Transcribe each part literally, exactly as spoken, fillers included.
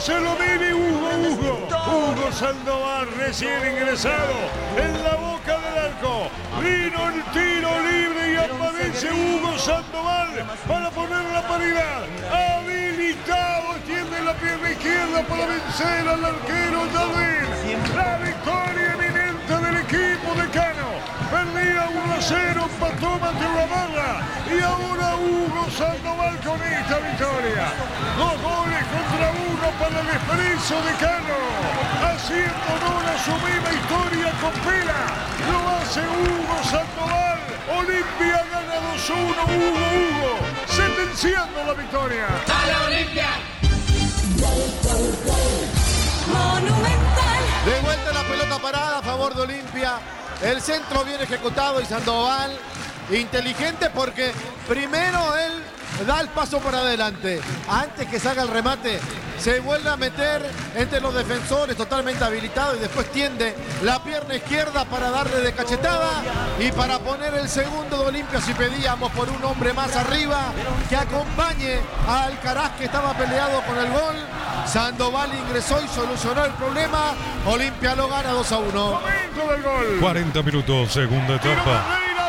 se lo mide Hugo, Hugo. Hugo Sandoval, recién ingresado en la boca del arco. Vino el tiro libre y aparece Hugo Sandoval para poner la paridad. Habilitado, extiende la pierna izquierda para vencer al arquero Jardín. La victoria eminente del equipo de Cano. Perdía uno a cero, empató Mateo Gamarra y ahora Hugo Sandoval con esta victoria. Dos goles contra uno para el Expreso de Cano, haciendo honor a su misma historia con Pela. Lo hace Hugo Sandoval. Olimpia gana dos a uno. Hugo, Hugo, sentenciando la victoria. ¡A la Olimpia! Monumental. De vuelta la pelota parada a favor de Olimpia. El centro bien ejecutado y Sandoval inteligente porque primero él da el paso para adelante. Antes que salga el remate, se vuelve a meter entre los defensores totalmente habilitado y después tiende la pierna izquierda para darle de cachetada y para poner el segundo de Olimpia. Si pedíamos por un hombre más arriba que acompañe a Alcaraz, que estaba peleado con el gol, Sandoval ingresó y solucionó el problema. Olimpia lo gana dos a uno. Momento del gol. cuarenta minutos, segunda etapa.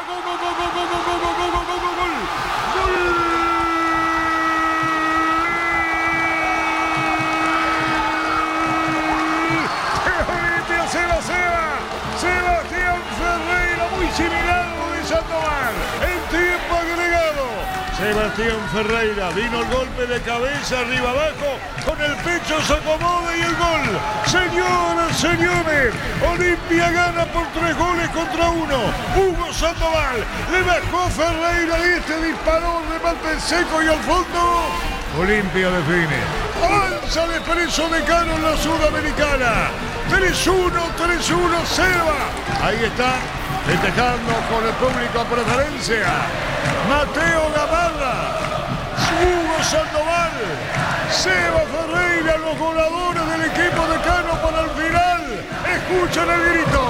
Sebastián Ferreira, muy similar a lo de Sandoval. En tiempo agregado, Sebastián Ferreira, vino el golpe de cabeza arriba abajo, con el pecho se acomoda y el gol. Señoras, señores, Olimpia gana por tres goles contra uno. Hugo Sandoval le bajó Ferreira y este disparó, remate seco y al fondo. Olimpia define. Avanza el Expreso de Cano en la Sudamericana. tres uno, tres uno, Seba. Ahí está, festejando con el público a preferencia. Mateo Gamarra, Hugo Sandoval, Seba Ferreira, los goleadores del equipo de Cano para el final. Escuchan el grito.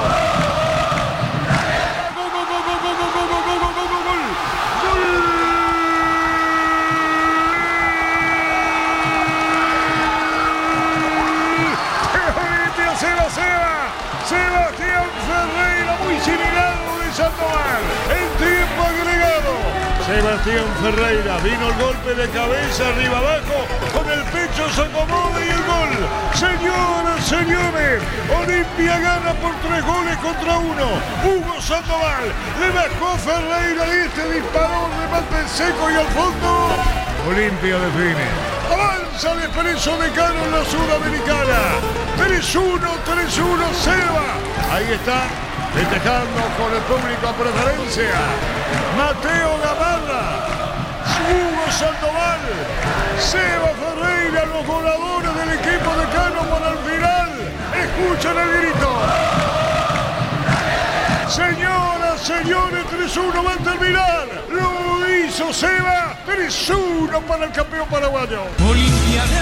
¡Gol, gol, gol, gol, gol, gol, gol, gol, gol, gol, gol! Seba, Seba, Sebastián Ferreira, muy similar a lo de Sandoval. En tiempo agregado, Sebastián Ferreira, vino el golpe de cabeza arriba abajo, con el pecho se acomoda y el gol. Señoras, señores, Olimpia gana por tres goles contra uno. Hugo Sandoval le bajó Ferreira y este disparó, remate seco y al fondo. Olimpia define. Avanza el Expreso de Cano en la Sudamericana. tres uno, tres uno, Seba. Ahí está, festejando con el público a preferencia. Mateo Gamarra, Hugo Sandoval, Seba Ferreira, los goleadores del equipo de Cano para el final. Escuchan el grito. Señoras, señores, tres uno va a terminar. Lo hizo Seba. tres uno para el campeón paraguayo. Olimpia.